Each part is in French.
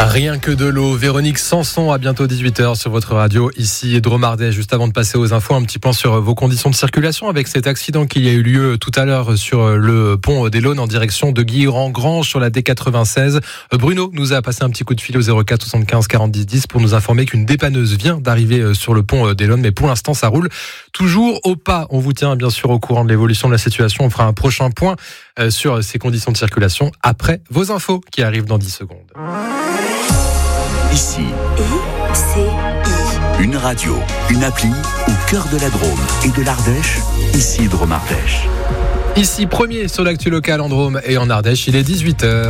Rien que de l'eau. Véronique Sanson, à bientôt 18h sur votre radio. Ici, Drôme Ardèche. Juste avant de passer aux infos, un petit point sur vos conditions de circulation avec cet accident qui a eu lieu tout à l'heure sur le pont des Launes en direction de Guilherand-Granges sur la D96. Bruno nous a passé un petit coup de fil au 04 75 40 10 10 pour nous informer qu'une dépanneuse vient d'arriver sur le pont des Launes. Mais pour l'instant, ça roule toujours au pas. On vous tient bien sûr au courant de l'évolution de la situation. On fera un prochain point sur ces conditions de circulation après vos infos qui arrivent dans 10 secondes. Ici, une radio, une appli au cœur de la Drôme et de l'Ardèche. Ici, Drôme Ardèche. Ici, premier sur l'actu locale en Drôme et en Ardèche, il est 18h.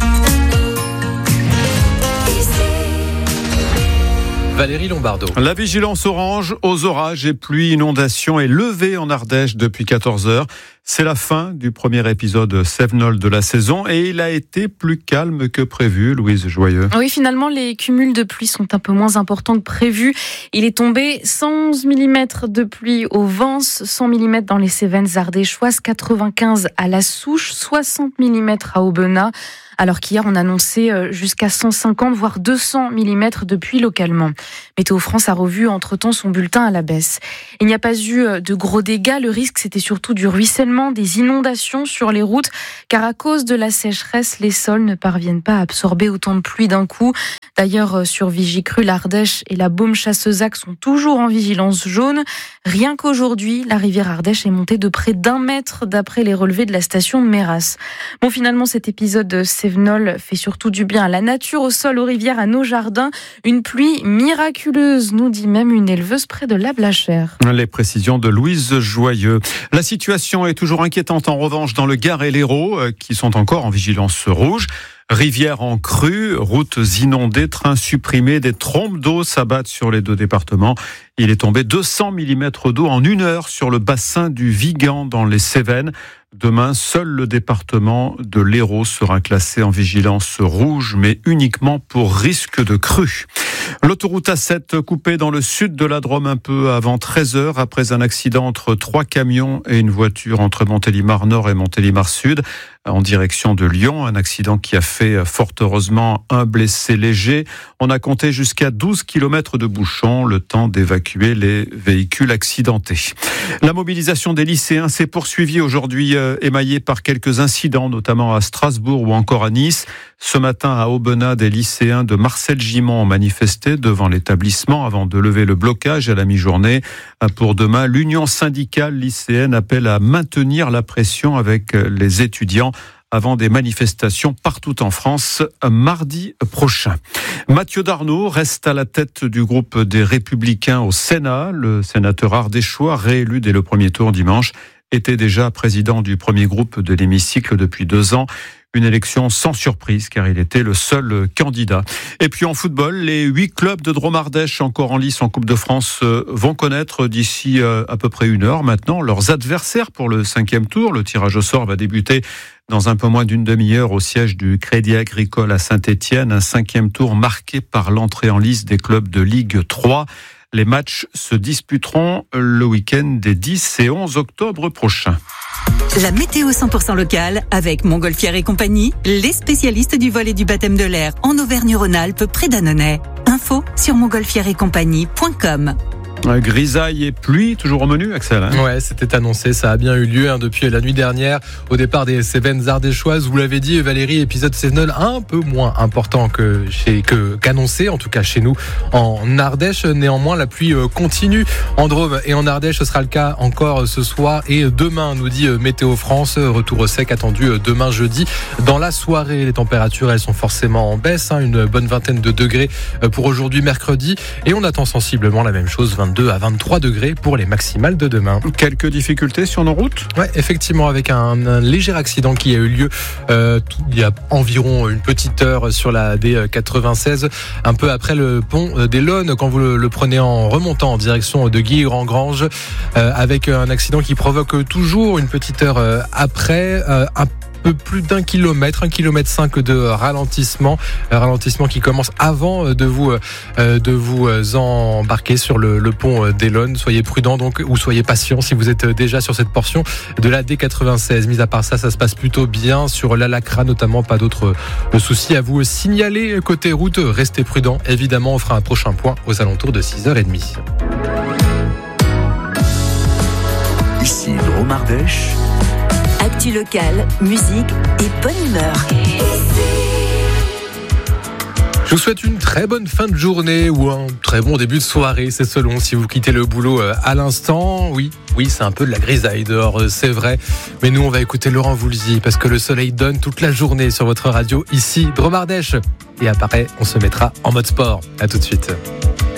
Valérie Lombardo. La vigilance orange aux orages et pluies, inondations est levée en Ardèche depuis 14h. C'est la fin du premier épisode Sevenol de la saison et il a été plus calme que prévu, Louise Joyeux. Oui, finalement, les cumuls de pluie sont un peu moins importants que prévu. Il est tombé 111 mm de pluie au Vence, 100 mm dans les Cévennes ardéchoises, 95 à la Souche, 60 mm à Aubenas. Alors qu'hier, on annonçait jusqu'à 150, voire 200 mm de pluie localement. Météo France a revu entre-temps son bulletin à la baisse. Il n'y a pas eu de gros dégâts. Le risque, c'était surtout du ruissellement, des inondations sur les routes, car à cause de la sécheresse, les sols ne parviennent pas à absorber autant de pluie d'un coup. D'ailleurs, sur Vigicru, l'Ardèche et la Baume-Chassezac sont toujours en vigilance jaune. Rien qu'aujourd'hui, la rivière Ardèche est montée de près d'1 mètre d'après les relevés de la station de Méras. Bon, finalement, cet épisode Sevenol fait surtout du bien à la nature, au sol, aux rivières, à nos jardins. Une pluie miraculeuse, nous dit même une éleveuse près de la Blachère. Les précisions de Louise Joyeux. La situation est toujours inquiétante en revanche dans le Gard et l'Hérault, qui sont encore en vigilance rouge. Rivières en crue, routes inondées, trains supprimés, des trombes d'eau s'abattent sur les deux départements. Il est tombé 200 mm d'eau en 1 heure sur le bassin du Vigan dans les Cévennes. Demain, seul le département de l'Hérault sera classé en vigilance rouge, mais uniquement pour risque de crue. L'autoroute A7 coupée dans le sud de la Drôme un peu avant 13h après un accident entre 3 camions et une voiture entre Montélimar Nord et Montélimar Sud en direction de Lyon. Un accident qui a fait fort heureusement un blessé léger. On a compté jusqu'à 12 km de bouchons, le temps d'évacuer les véhicules accidentés. La mobilisation des lycéens s'est poursuivie aujourd'hui, émaillée par quelques incidents, notamment à Strasbourg ou encore à Nice. Ce matin, à Aubenas, des lycéens de Marcel Gimond ont manifesté devant l'établissement avant de lever le blocage à la mi-journée. Pour demain, l'Union syndicale lycéenne appelle à maintenir la pression avec les étudiants avant des manifestations partout en France mardi prochain. Mathieu Darnaud reste à la tête du groupe des Républicains au Sénat. Le sénateur ardéchois, réélu dès le premier tour dimanche, était déjà président du premier groupe de l'hémicycle depuis 2 ans. Une élection sans surprise car il était le seul candidat. Et puis en football, les 8 clubs de Drôme Ardèche encore en lice en Coupe de France vont connaître d'ici à peu près 1 heure maintenant leurs adversaires pour le 5e tour. Le tirage au sort va débuter dans un peu moins d'une demi-heure au siège du Crédit Agricole à Saint-Étienne. Un 5e tour marqué par l'entrée en lice des clubs de Ligue 3. Les matchs se disputeront le week-end des 10 et 11 octobre prochains. La météo 100% locale avec Montgolfière et compagnie, les spécialistes du vol et du baptême de l'air en Auvergne-Rhône-Alpes près d'Annonay. Info sur montgolfièreetcompagnie.com. Grisaille et pluie, toujours au menu, Axel. Ouais, c'était annoncé, ça a bien eu lieu depuis la nuit dernière au départ des Cévennes ardéchoises. Vous l'avez dit, Valérie, épisode Sevenol un peu moins important qu'annoncé, en tout cas chez nous en Ardèche. Néanmoins, la pluie continue en Drôme et en Ardèche. Ce sera le cas encore ce soir et demain, nous dit Météo France. Retour au sec attendu demain jeudi. Dans la soirée, les températures, elles sont forcément en baisse, une bonne vingtaine de degrés pour aujourd'hui mercredi. Et on attend sensiblement la même chose, 22 à 23 degrés pour les maximales de demain. Quelques difficultés sur nos routes ? Ouais, effectivement, avec un léger accident qui a eu lieu il y a environ une petite heure sur la D96, un peu après le pont des Launes, quand vous le prenez en remontant en direction de Guilherand-Granges, avec un accident qui provoque toujours une petite heure après peu plus d'1 kilomètre, 1,5 km de ralentissement. Ralentissement qui commence avant de vous embarquer sur le pont d'Elonne. Soyez prudents donc, ou soyez patients si vous êtes déjà sur cette portion de la D96. Mis à part ça, ça se passe plutôt bien sur l'Alacra notamment, pas d'autres soucis à vous signaler. Côté route, restez prudents. Évidemment, on fera un prochain point aux alentours de 6h30. Ici Drôme-Ardèche. Actu locale, musique et bonne humeur. Je vous souhaite une très bonne fin de journée ou un très bon début de soirée, c'est selon si vous quittez le boulot à l'instant. Oui, c'est un peu de la grisaille dehors, c'est vrai. Mais nous, on va écouter Laurent Voulzy parce que le soleil donne toute la journée sur votre radio ici, Drôme-Ardèche. Et après, on se mettra en mode sport. À tout de suite.